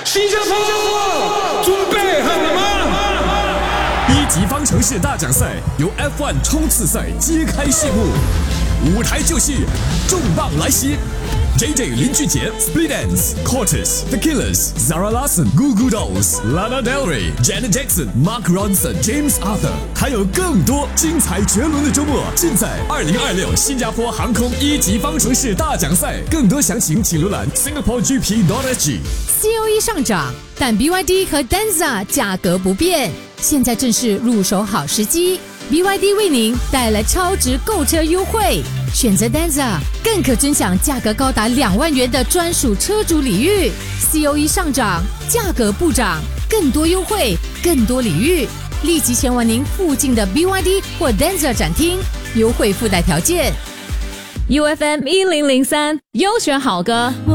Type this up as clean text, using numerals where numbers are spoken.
新加坡，准备好了吗？ 一级方程式大奖赛由 F1 冲刺赛揭开序幕，舞台就是重磅来袭。JJ 林俊杰、Split Enz、Cortez、The Killers、Zara Larsson、Goo Goo Dolls、Lana Del Rey、Janet Jackson、Mark Ronson、James Arthur， 还有更多精彩绝伦的周末，尽在2026新加坡航空一级方程式大奖赛。更多详情请浏览 singaporegp.sg。COE 上涨，但 BYD 和 Denza 价格不变，现在正是入手好时机。BYD 为您带来超值购车优惠，选择 Denza 更可尊享价格高达2万元的专属车主礼遇。COE 上涨，价格不涨，更多优惠，更多礼遇，立即前往您附近的 BYD 或 Denza 展厅，优惠附带条件。 UFM 1003优选好歌。